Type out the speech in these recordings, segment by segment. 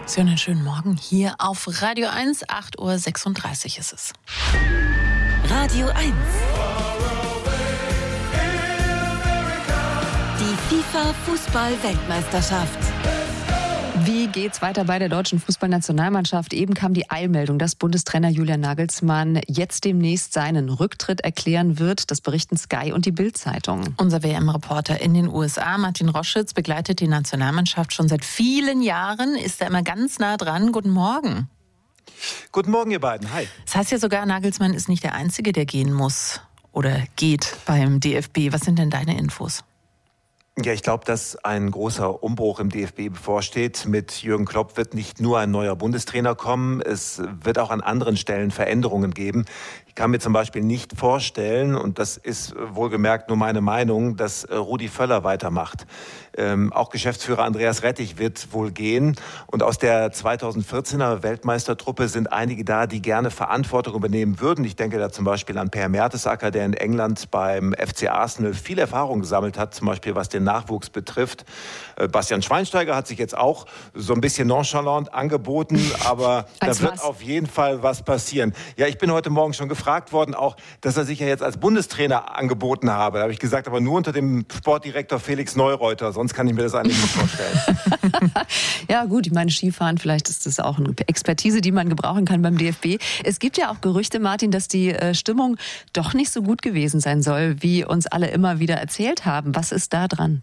Schönen Morgen hier auf Radio 1, 8:36 Uhr ist es. Radio 1. Die FIFA-Fußball-Weltmeisterschaft. Wie geht's weiter bei der deutschen Fußballnationalmannschaft? Eben kam die Eilmeldung, dass Bundestrainer Julian Nagelsmann jetzt demnächst seinen Rücktritt erklären wird. Das berichten Sky und die Bild-Zeitung. Unser WM-Reporter in den USA, Martin Roschitz, begleitet die Nationalmannschaft schon seit vielen Jahren, ist da immer ganz nah dran. Guten Morgen. Guten Morgen, ihr beiden. Hi. Das heißt ja sogar, Nagelsmann ist nicht der Einzige, der gehen muss oder geht beim DFB. Was sind denn deine Infos? Ja, ich glaube, dass ein großer Umbruch im DFB bevorsteht. Mit Jürgen Klopp wird nicht nur ein neuer Bundestrainer kommen, es wird auch an anderen Stellen Veränderungen geben. Ich kann mir zum Beispiel nicht vorstellen, und das ist wohlgemerkt nur meine Meinung, dass Rudi Völler weitermacht. Auch Geschäftsführer Andreas Rettich wird wohl gehen. Und aus der 2014er Weltmeistertruppe sind einige da, die gerne Verantwortung übernehmen würden. Ich denke da zum Beispiel an Per Mertesacker, der in England beim FC Arsenal viel Erfahrung gesammelt hat, zum Beispiel was den Nachwuchs betrifft. Bastian Schweinsteiger hat sich jetzt auch so ein bisschen nonchalant angeboten, aber da wird auf jeden Fall was passieren. Ja, ich bin heute Morgen schon gefragt worden, auch, dass er sich ja jetzt als Bundestrainer angeboten habe. Da habe ich gesagt, aber nur unter dem Sportdirektor Felix Neureuter, sonst kann ich mir das eigentlich nicht vorstellen. Ja gut, ich meine Skifahren, vielleicht ist das auch eine Expertise, die man gebrauchen kann beim DFB. Es gibt ja auch Gerüchte, Martin, dass die Stimmung doch nicht so gut gewesen sein soll, wie uns alle immer wieder erzählt haben. Was ist da dran?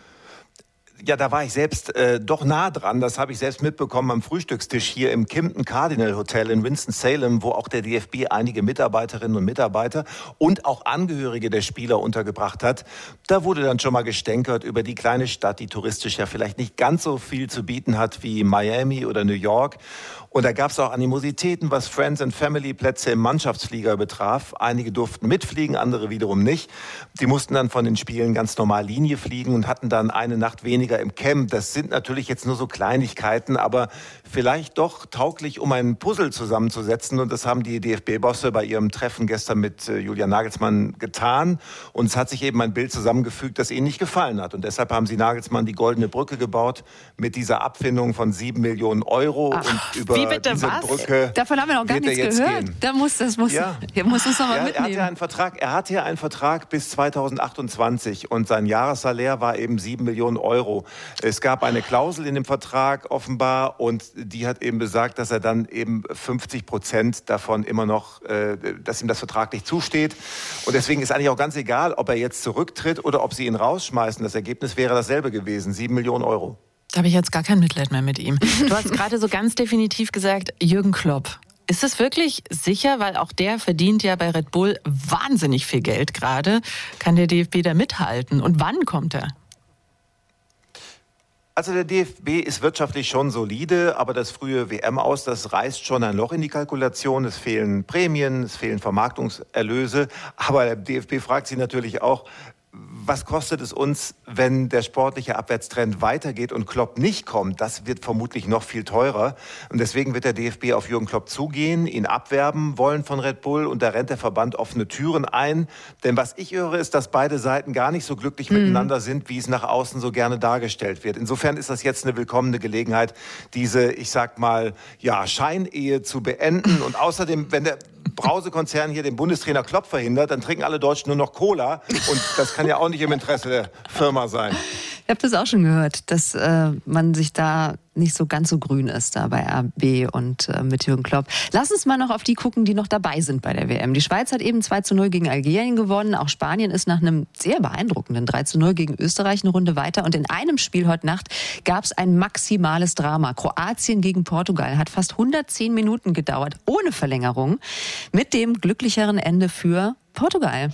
Ja, da war ich selbst doch nah dran. Das habe ich selbst mitbekommen am Frühstückstisch hier im Kimpton Cardinal Hotel in Winston-Salem, wo auch der DFB einige Mitarbeiterinnen und Mitarbeiter und auch Angehörige der Spieler untergebracht hat. Da wurde dann schon mal gestänkert über die kleine Stadt, die touristisch ja vielleicht nicht ganz so viel zu bieten hat wie Miami oder New York. Und da gab es auch Animositäten, was Friends and Family Plätze im Mannschaftsflieger betraf. Einige durften mitfliegen, andere wiederum nicht. Die mussten dann von den Spielen ganz normal Linie fliegen und hatten dann eine Nacht weniger im Camp. Das sind natürlich jetzt nur so Kleinigkeiten, aber vielleicht doch tauglich, um ein Puzzle zusammenzusetzen. Und das haben die DFB-Bosse bei ihrem Treffen gestern mit Julian Nagelsmann getan. Und es hat sich eben ein Bild zusammengefügt, das ihnen nicht gefallen hat. Und deshalb haben sie Nagelsmann die Goldene Brücke gebaut mit dieser Abfindung von 7 Millionen Euro. Und über wie bitte, diese was? Brücke davon haben wir noch gar nichts gehört. Gehen. Das muss uns noch mal mitnehmen. Er hat ja einen Vertrag bis 2028 und sein Jahressalär war eben 7 Millionen Euro. Es gab eine Klausel in dem Vertrag offenbar und die hat eben besagt, dass er dann eben 50% davon immer noch, dass ihm das vertraglich zusteht. Und deswegen ist eigentlich auch ganz egal, ob er jetzt zurücktritt oder ob sie ihn rausschmeißen. Das Ergebnis wäre dasselbe gewesen, 7 Millionen Euro. Da habe ich jetzt gar kein Mitleid mehr mit ihm. Du hast gerade so ganz definitiv gesagt, Jürgen Klopp. Ist es wirklich sicher, weil auch der verdient ja bei Red Bull wahnsinnig viel Geld gerade. Kann der DFB da mithalten? Und wann kommt er? Also der DFB ist wirtschaftlich schon solide, aber das frühe WM-Aus, das reißt schon ein Loch in die Kalkulation. Es fehlen Prämien, es fehlen Vermarktungserlöse. Aber der DFB fragt sich natürlich auch, was kostet es uns, wenn der sportliche Abwärtstrend weitergeht und Klopp nicht kommt? Das wird vermutlich noch viel teurer. Und deswegen wird der DFB auf Jürgen Klopp zugehen, ihn abwerben wollen von Red Bull. Und da rennt der Verband offene Türen ein. Denn was ich höre, ist, dass beide Seiten gar nicht so glücklich miteinander sind, wie es nach außen so gerne dargestellt wird. Insofern ist das jetzt eine willkommene Gelegenheit, diese, ich sag mal, ja, Scheinehe zu beenden. Und außerdem, wenn der Brausekonzern hier den Bundestrainer Klopp verhindert, dann trinken alle Deutschen nur noch Cola. Und das kann ja auch nicht im Interesse der Firma sein. Ich habe das auch schon gehört, dass man sich da nicht so ganz so grün ist da bei RB und mit Jürgen Klopp. Lass uns mal noch auf die gucken, die noch dabei sind bei der WM. Die Schweiz hat eben 2:0 gegen Algerien gewonnen. Auch Spanien ist nach einem sehr beeindruckenden 3:0 gegen Österreich eine Runde weiter. Und in einem Spiel heute Nacht gab es ein maximales Drama. Kroatien gegen Portugal hat fast 110 Minuten gedauert, ohne Verlängerung, mit dem glücklicheren Ende für Portugal.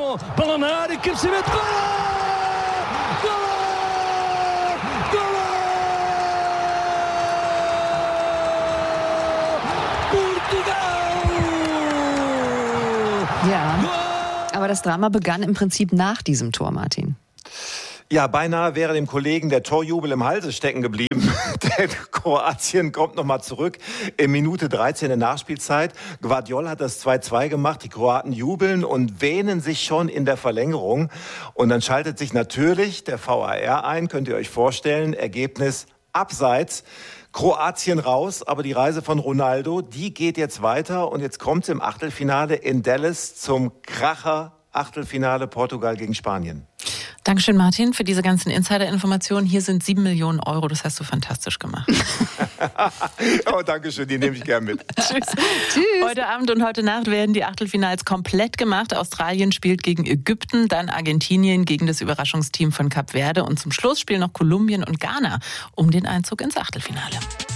Ja, aber das Drama begann im Prinzip nach diesem Tor, Martin. Ja, beinahe wäre dem Kollegen der Torjubel im Halse stecken geblieben. Denn Kroatien kommt nochmal zurück in Minute 13 der Nachspielzeit. Gvardiol hat das 2:2 gemacht. Die Kroaten jubeln und wähnen sich schon in der Verlängerung. Und dann schaltet sich natürlich der VAR ein, könnt ihr euch vorstellen. Ergebnis abseits. Kroatien raus, aber die Reise von Ronaldo, die geht jetzt weiter. Und jetzt kommt es im Achtelfinale in Dallas zum Kracher Achtelfinale Portugal gegen Spanien. Dankeschön, Martin, für diese ganzen Insider-Informationen. Hier sind 7 Millionen Euro. Das hast du fantastisch gemacht. Oh, Dankeschön, die nehme ich gern mit. Tschüss. Tschüss. Heute Abend und heute Nacht werden die Achtelfinals komplett gemacht. Australien spielt gegen Ägypten, dann Argentinien gegen das Überraschungsteam von Kap Verde und zum Schluss spielen noch Kolumbien und Ghana um den Einzug ins Achtelfinale.